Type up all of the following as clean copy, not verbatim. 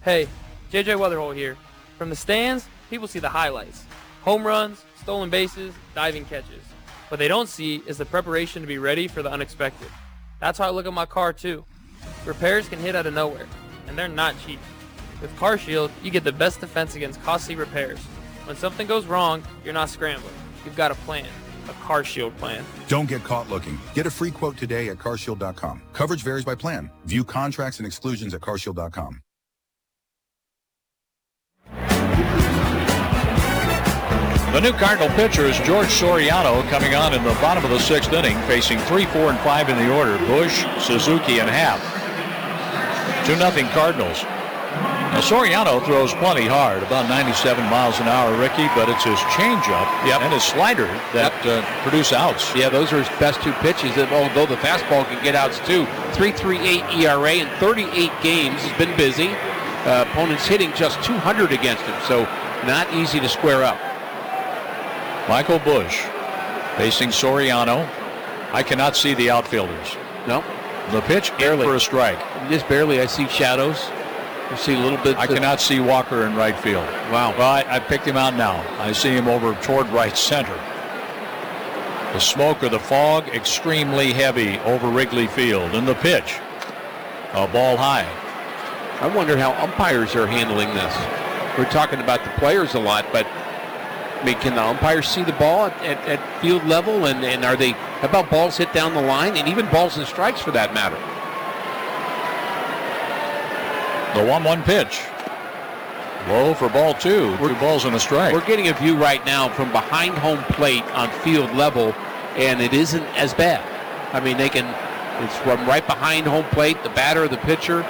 Hey, JJ Weatherholt here. From the stands, people see the highlights. Home runs, stolen bases, diving catches. What they don't see is the preparation to be ready for the unexpected. That's how I look at my car too. Repairs can hit out of nowhere, and they're not cheap. With CarShield, you get the best defense against costly repairs. When something goes wrong, you're not scrambling. You've got a plan. A CarShield plan. Don't get caught looking. Get a free quote today at carshield.com. Coverage varies by plan. View contracts and exclusions at carshield.com. The new Cardinal pitcher is George Soriano, coming on in the bottom of the sixth inning, facing 3, 4, and 5 in the order. Bush, Suzuki, and Happ. 2-0 Cardinals. Now, Soriano throws plenty hard, about 97 miles an hour, Ricky, but it's his changeup and his slider that produce outs. Yeah, those are his best two pitches, although the fastball can get outs too. 3.38 ERA in 38 games. He's been busy. Opponents hitting just 200 against him, so not easy to square up. Michael Bush facing Soriano. I cannot see the outfielders. No. The pitch barely for a strike. Just barely. I see shadows. I see a little bit. I cannot see Walker in right field. Wow. Well, I picked him out now. I see him over toward right center. The smoke or the fog extremely heavy over Wrigley Field. And the pitch, a ball high. I wonder how umpires are handling this. We're talking about the players a lot, but I mean, can the umpires see the ball at field level? And are they, how about balls hit down the line? And even balls and strikes for that matter. The 1-1 pitch. Low for ball two. 2 balls and a strike. We're getting a view right now from behind home plate on field level, and it isn't as bad. I mean, it's from right behind home plate, the batter, the pitcher.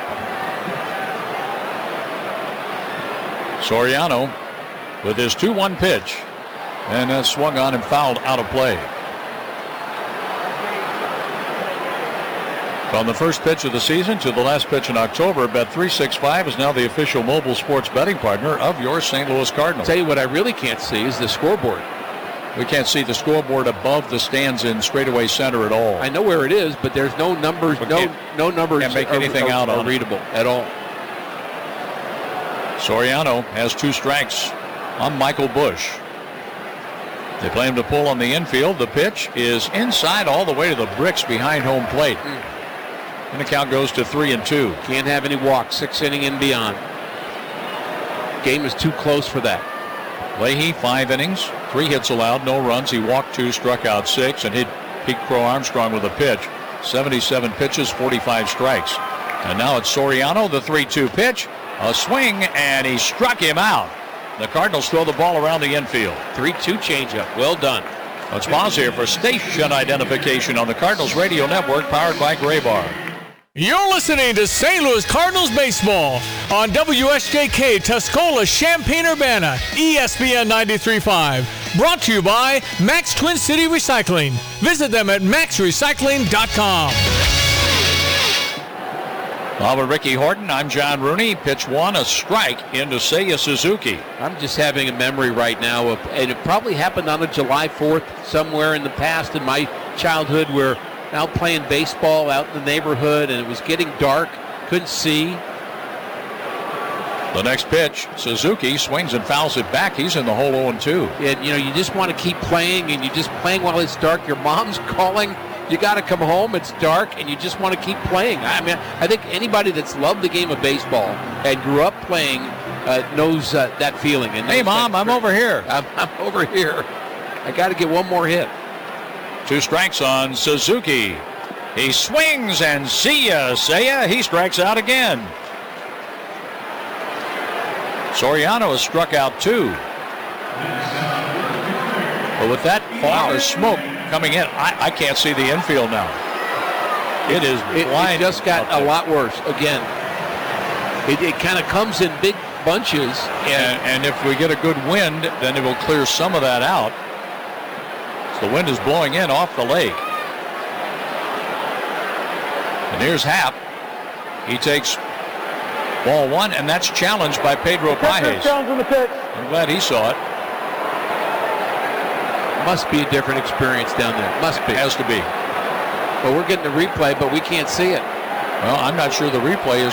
Soriano with his 2-1 pitch, and that's swung on and fouled out of play. From the first pitch of the season to the last pitch in October, Bet365 is now the official mobile sports betting partner of your St. Louis Cardinals. Tell you what I really can't see is the scoreboard. We can't see the scoreboard above the stands in straightaway center at all. I know where it is, but there's no numbers. No numbers can't make anything out are readable at all. Soriano has 2 strikes on Michael Bush. They play him to pull on the infield. The pitch is inside all the way to the bricks behind home plate. And the count goes to 3-2. Can't have any walks, 6th inning and beyond. Game is too close for that. Leahy, 5 innings, 3 hits allowed, no runs. He walked 2, struck out 6, and hit Pete Crow Armstrong with a pitch. 77 pitches, 45 strikes. And now it's Soriano, the 3-2 pitch. A swing, and he struck him out. The Cardinals throw the ball around the infield. 3-2 changeup. Well done. Let's pause here for station identification on the Cardinals Radio Network, powered by Graybar. You're listening to St. Louis Cardinals baseball on WSJK Tuscola, Champaign-Urbana, ESPN 93.5. Brought to you by Max Twin City Recycling. Visit them at maxrecycling.com. Well, with Ricky Horton, I'm John Rooney. Pitch 1, a strike into Seiya Suzuki. I'm just having a memory right now of, and it probably happened on a July 4th somewhere in the past in my childhood, where out playing baseball out in the neighborhood, and it was getting dark, couldn't see. The next pitch, Suzuki swings and fouls it back. He's in the hole 0-2. And, you just want to keep playing, and you're just playing while it's dark. Your mom's calling. You got to come home. It's dark, and you just want to keep playing. I mean, I think anybody that's loved the game of baseball and grew up playing knows that feeling. And hey, Mom, I'm over here. I'm over here. I got to get one more hit. 2 strikes on Suzuki. He swings and see ya, Seiya. He strikes out again. Soriano has struck out 2. But with that fog of smoke coming in, I can't see the infield now. It is blind. It just got a lot worse. Again, it kind of comes in big bunches. And if we get a good wind, then it will clear some of that out. The wind is blowing in off the lake. And here's Happ. He takes ball 1, and that's challenged by Pedro Pages. I'm glad he saw it. Must be a different experience down there. Must be. Has to be. Well, we're getting the replay, but we can't see it. Well, I'm not sure the replay is